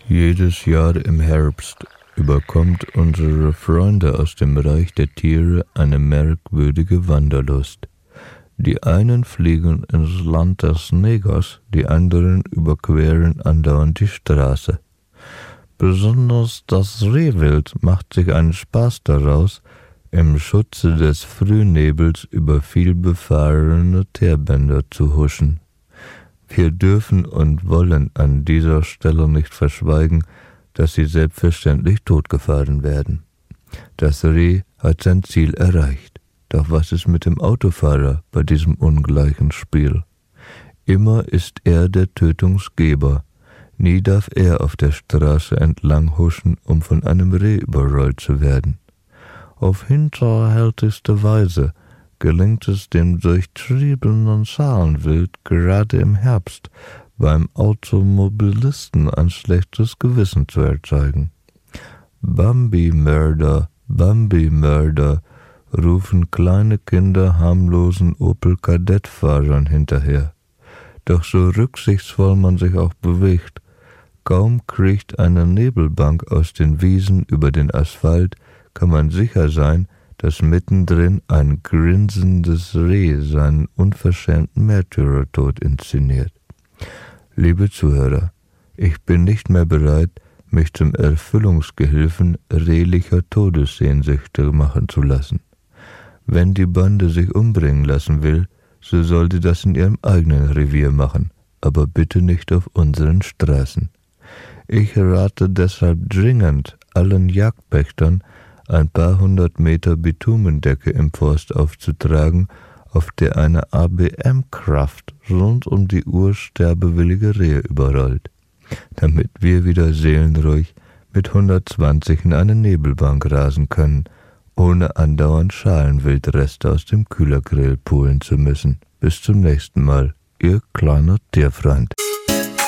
Jedes Jahr im Herbst überkommt unsere Freunde aus dem Reich der Tiere eine merkwürdige Wanderlust. Die einen fliegen ins Land des Negers, die anderen überqueren andauernd die Straße. Besonders das Rehwild macht sich einen Spaß daraus, im Schutze des Frühnebels über vielbefahrene Teerbänder zu huschen. Wir dürfen und wollen an dieser Stelle nicht verschweigen, dass sie selbstverständlich totgefahren werden. Das Reh hat sein Ziel erreicht. Doch was ist mit dem Autofahrer bei diesem ungleichen Spiel? Immer ist er der Tötungsgeber. Nie darf er auf der Straße entlang huschen, um von einem Reh überrollt zu werden. Auf hinterhältigste Weise gelingt es dem durchtriebenen Schalenwild gerade im Herbst beim Automobilisten ein schlechtes Gewissen zu erzeugen. Bambi-Mörder, Bambi-Mörder, rufen kleine Kinder harmlosen Opel-Kadett-Fahrern hinterher. Doch so rücksichtsvoll man sich auch bewegt, kaum kriecht eine Nebelbank aus den Wiesen über den Asphalt, kann man sicher sein, dass mittendrin ein grinsendes Reh seinen unverschämten Märtyrertod inszeniert. Liebe Zuhörer, ich bin nicht mehr bereit, mich zum Erfüllungsgehilfen rehlicher Todessehnsüchte machen zu lassen. Wenn die Bande sich umbringen lassen will, so soll sie das in ihrem eigenen Revier machen, aber bitte nicht auf unseren Straßen. Ich rate deshalb dringend allen Jagdpächtern, ein paar 100 Meter Bitumendecke im Forst aufzutragen, auf der eine ABM-Kraft rund um die Uhr sterbewillige Rehe überrollt, damit wir wieder seelenruhig mit 120 in eine Nebelbank rasen können, ohne andauernd Schalenwildreste aus dem Kühlergrill pulen zu müssen. Bis zum nächsten Mal, Ihr kleiner Tierfreund.